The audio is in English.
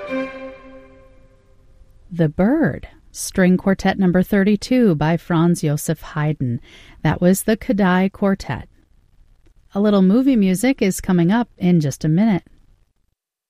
The Bird, String Quartet Number 32 by Franz Joseph Haydn. That was the Kodály Quartet. A little movie music is coming up in just a minute.